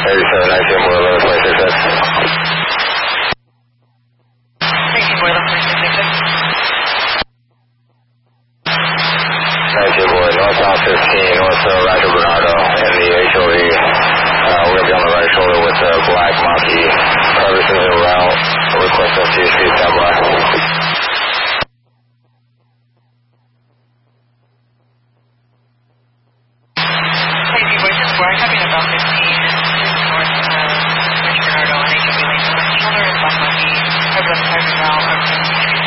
19 Boy 11.66. 19 Boy 11.66. 19 Boy, northbound 15, north Rancho Bernardo, in the HOV. We'll be on the right shoulder with Black Monkey. Services en route. Requesting THC standby. 19 Boy 10-4, having about 15 north Rancho Bernardo and HOV lane. On the right shoulder is Black Monkey. Over the private route.